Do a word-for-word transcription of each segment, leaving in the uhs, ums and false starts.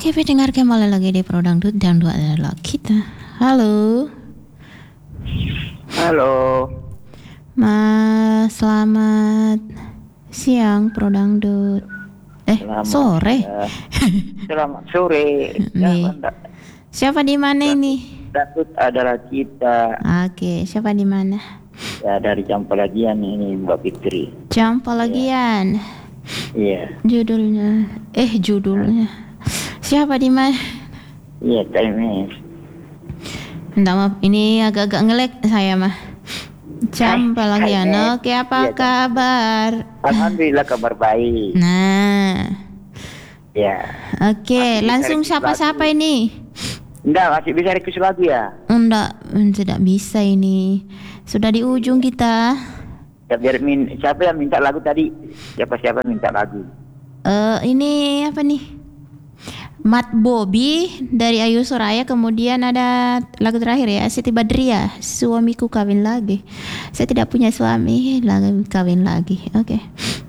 Oke, pendengar kembali lagi di Pro Dangdut dan dua adalah kita. Halo. Halo. Mas, selamat siang Pro Dangdut. Eh, Selamat, sore. ya. Selamat sore. Nih. Ya, Siapa di mana ini? Dangdut adalah kita. Oke, siapa di mana? Ya, dari Campolagian ini Mbak Fitri. Campolagian. Iya. Judulnya, eh judulnya. Siapa di mana? Iya, T M S. Minta maaf, ini agak-agak ngelek saya mah. Campolagian. Hai, hai, Oke, apa iya, kabar? Alhamdulillah kabar baik. Nah, Ya. oke, Masih langsung bisa request siapa-siapa lagu. ini? Enggak, masih bisa request lagu ya? Enggak, tidak bisa ini. Sudah di ujung kita. Ya, biar min siapa yang minta lagu tadi? Siapa-siapa minta lagu? Eh, ini apa nih? Mat Bobby dari Ayu Soraya, kemudian ada lagu terakhir ya, Siti Badriah, Suamiku Kawin Lagi. Saya tidak punya suami, lagi kawin lagi. Oke.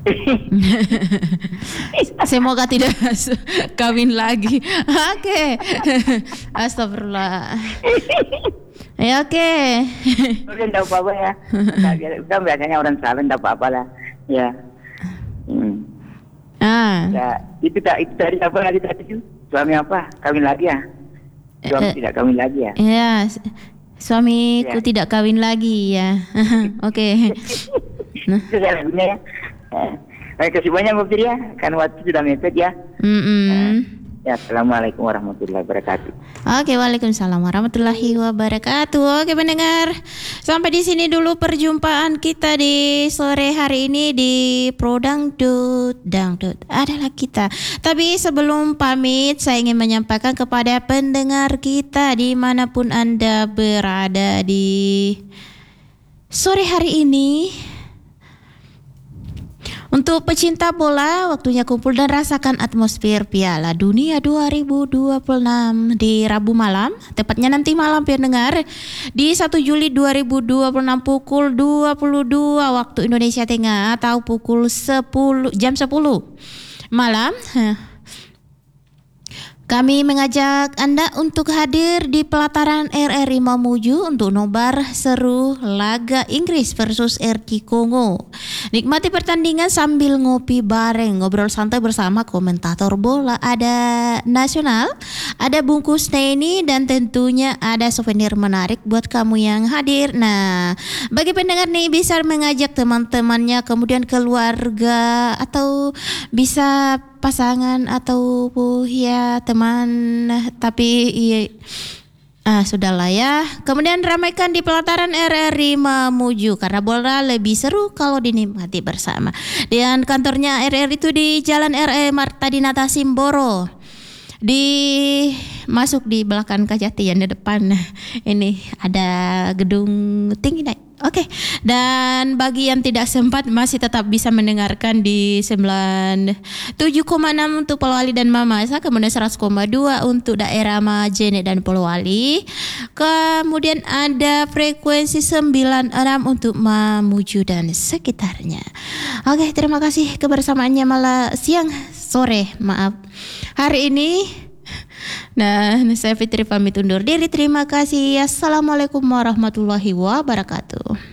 Semoga tidak kawin lagi. Oke. Astagfirullah. Ya oke. Udah enggak apa-apa ya. Kan biasanya orang salah enggak apa-apa lah. Ya. Hmm. Ah. Ya, itu tak itu dari apa tadi tadi itu? Suami apa? Kawin lagi ya? Suami Eh, tidak kawin lagi ya? Ya, su- suamiku Ya. tidak kawin lagi ya. Oke. Nah. Itu saya lagunya ya. Eh, kasih banyak Mbak Fitri ya. Kan waktu sudah mepet ya. Mm-mm. Ya, Assalamualaikum warahmatullahi wabarakatuh. Oke, waalaikumsalam warahmatullahi wabarakatuh. Oke, pendengar, sampai di sini dulu perjumpaan kita di sore hari ini di Pro Dangdut. Dangdut adalah kita. Tapi sebelum pamit, saya ingin menyampaikan kepada pendengar kita dimanapun Anda berada di sore hari ini. Untuk pecinta bola, waktunya kumpul dan rasakan atmosfer Piala Dunia dua ribu dua puluh enam di Rabu malam, tepatnya nanti malam pendengar, di satu Juli dua ribu dua puluh enam pukul dua puluh dua waktu Indonesia Tengah atau pukul sepuluh jam sepuluh malam. Kami mengajak Anda untuk hadir di pelataran R R I Mamuju untuk nobar seru laga Inggris versus R Q Kongo. Nikmati pertandingan sambil ngopi bareng, ngobrol santai bersama komentator bola. Ada nasional, ada bungkus Neni, dan tentunya ada souvenir menarik buat kamu yang hadir. Nah, bagi pendengar nih bisa mengajak teman-temannya, kemudian keluarga, atau bisa pasangan atau ya teman, tapi iya, ah sudahlah ya. Kemudian ramaikan di pelataran R R I Mamuju karena bola lebih seru kalau dinikmati bersama. Dan kantornya R R I itu di Jalan R E Marta Dinata Simboro. Di masuk di belakang Kajatian di depan ini ada gedung tinggi naik. Oke, dan bagi yang tidak sempat masih tetap bisa mendengarkan di sembilan puluh tujuh koma enam untuk Polowali dan Mamasa, kemudian seratus koma dua untuk daerah Majene dan Polowali. Kemudian ada frekuensi sembilan puluh enam untuk Mamuju dan sekitarnya. Oke, terima kasih kebersamaannya malah siang sore, maaf. Hari ini nah, saya Fitri pamit undur diri. Terima kasih. Assalamualaikum warahmatullahi wabarakatuh.